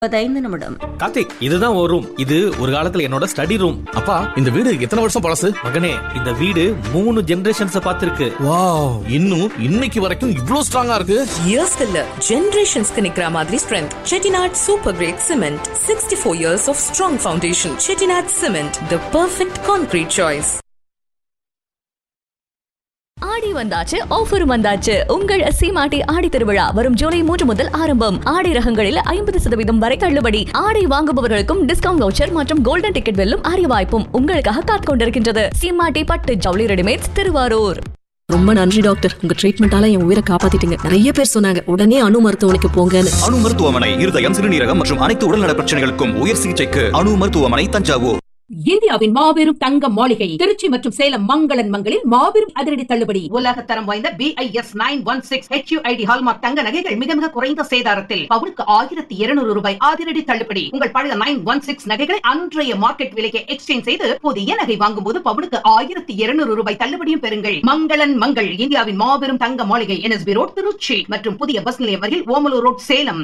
15 நிமிடம். கார்த்திக், இதுதான் ஒரு ரூம். இது ஒரு காலத்துல என்னோட ஸ்டடி ரூம். அப்பா, இந்த வீடு எத்தனை வருஷம் பழசு? மகனே, இந்த வீடு 3 ஜெனரேஷன்ஸ் பார்த்திருக்கு. வாவ், இன்னும் இன்னைக்கு வரைக்கும் இவ்ளோ ஸ்ட்ராங்கா இருக்கு. இயர்ஸ் இல்ல, ஜெனரேஷன்ஸ்க்கு நிக்கிற மாதிரி strength. Chettinad super great cement, 64 years of strong foundation. Chettinad cement, the perfect concrete choice. ஆடி வந்தாச்சு, ஆஃபர் வந்தாச்சு. உங்கள் சீமாட்டி ஆடி திருவிழா வரும் ஜூலை 3 முதல் ஆரம்பம். ஆடை ரகங்களில் 50% வரை தள்ளுபடி. ஆடை வாங்குபவர்களுக்கும் டிஸ்கவுண்ட் வவுச்சர் மற்றும் கோல்டன் டிக்கெட் வெல்லும் அரிய வாய்ப்பும் உங்களுக்காக காத்துக் கொண்டிருக்கின்றது. சீமாட்டி பட்டு ஜவுளி ரெடிமேட்ஸ், திருவாரூர். ரொம்ப நன்றி டாக்டர், உங்க ட்ரீட்மெண்டால என் உயிரை காப்பாத்திட்டீங்க. நிறைய பேர் சொன்னாங்க உடனே அணு மருத்துவமனைக்கு போங்கன்னு. அணு மருத்துவமனை இருதயம், சிறுநீரகம் மற்றும் அனைத்து உடல்நல பிரச்சனைகளுக்கும் உயர் சிகிச்சைக்கு அணு மருத்துவமனை, தஞ்சாவூர். இந்தியாவின் மாபெரும் தங்க மாளிகை திருச்சி மற்றும் சேலம் மங்களன் மங்களில் மாபெரும் அதிரடி தள்ளுபடி. உலக தரம் வாய்ந்த BIS 916 HUID ஹால்மார்க் தங்க நகைகள் மிக மிக குறைந்த சேதாரத்தில் பவுனுக்கு 1200 ரூபாய் அதிரடி தள்ளுபடி. உங்கள் பழைய 916 நகைகளை அன்றைய மார்க்கெட் விலைக்கு எக்ஸ்சேஞ்ச் செய்து புதிய நகை வாங்கும் போது பவுனுக்கு 1200 ரூபாய் தள்ளுபடியும் பெறுங்கள். மங்களன் மங்கள், இந்தியாவின் மாபெரும் தங்க மாளிகை, NSB ரோட், திருச்சி மற்றும் புதிய பஸ் நிலையம் அருகில் ஓமலூர் ரோட், சேலம்.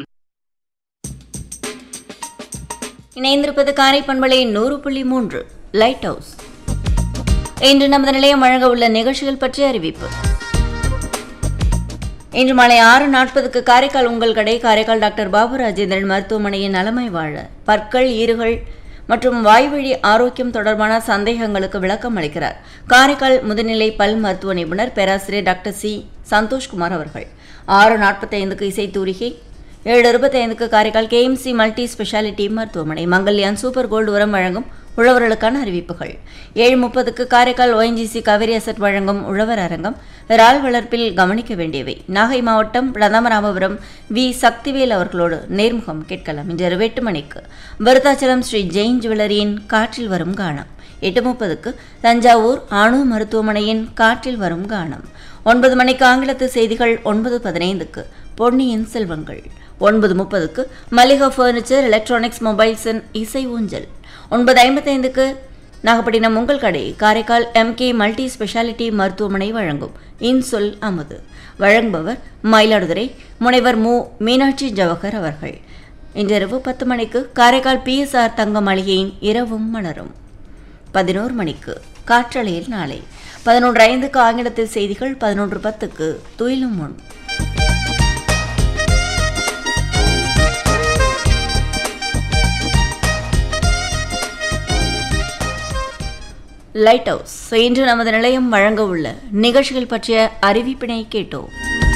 இணைந்திருப்பது காரை பண்பலை 100.3 லைட் ஹவுஸ். இன்று நமது நிலையம் வழங்க உள்ள நிகழ்ச்சிகள் பற்றிய அறிவிப்பு. இன்று மாலை 6:40 காரைக்கால் உங்கள் கடை, காரைக்கால் டாக்டர் பாபு ராஜேந்திரன் மருத்துவமனையின் நலமை வாழ பற்கள், ஈறுகள் மற்றும் வாய்வழி ஆரோக்கியம் தொடர்பான சந்தேகங்களுக்கு விளக்கம் அளிக்கிறார் காரைக்கால் முதுநிலை பல் மருத்துவ நிபுணர் பேராசிரியர் டாக்டர் C. சந்தோஷ்குமார் அவர்கள். 6:45 இசைத்தூரிகை. 7:25 காரைக்கால் KMC மல்டி ஸ்பெஷாலிட்டி மருத்துவமனை மங்கல்யான் சூப்பர் கோல்டு உரம் வழங்கும் உழவர்களுக்கான அறிவிப்புகள். 7:30 காரைக்கால் ONGC காவிரி அசட் வழங்கும் உழவர் அரங்கம். இறால் வளர்ப்பில் கவனிக்க வேண்டியவை. நாகை மாவட்டம் பிரதமராமபுரம் V. சக்திவேல் அவர்களோடு நேர்முகம் கேட்கலாம். இன்று 8 மணிக்கு விருத்தாச்சலம் ஸ்ரீ ஜெயின் ஜுவல்லரியின் காற்றில் வரும் கானம். 8:30 தஞ்சாவூர் அணு மருத்துவமனையின் காற்றில் வரும் கானம். 9 மணிக்கு ஆங்கிலத்து செய்திகள். 9:15 பொன்னியின் செல்வங்கள். 9:30 மல்லிகா பர்னிச்சர், எலக்ட்ரானிக்ஸ், மொபைல்ஸின் இசை ஊஞ்சல். 9:55 நாகப்பட்டினம் உங்கள் கடை, காரைக்கால் MK மல்டி ஸ்பெஷாலிட்டி மருத்துவமனை வழங்கும் இன்சொல் அமுது. வழங்குபவர் மயிலாடுதுறை முனைவர் மு. மீனாட்சி ஜவஹர் அவர்கள். இன்றிரவு 10 மணிக்கு காரைக்கால் PSR தங்க மாளிகையின் இரவும் மலரும். 11 மணிக்கு காற்றலையில் நாளை. 11:05 ஆங்கிலத்தில் செய்திகள். 11:10 துயிலும் முன். Light house. இன்று நமது நிலையம் வழங்க உள்ள நிகழ்ச்சிகள் பற்றிய அறிவிப்பினை கேட்டோம்.